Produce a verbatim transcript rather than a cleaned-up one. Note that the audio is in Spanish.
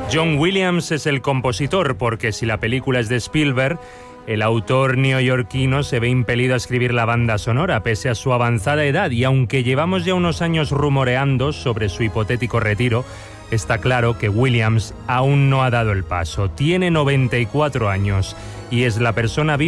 John Williams es el compositor, porque si la película es de Spielberg, el autor neoyorquino se ve impelido a escribir la banda sonora, pese a su avanzada edad, y aunque llevamos ya unos años rumoreando sobre su hipotético retiro, está claro que Williams aún no ha dado el paso. Tiene noventa y cuatro años y es la persona viva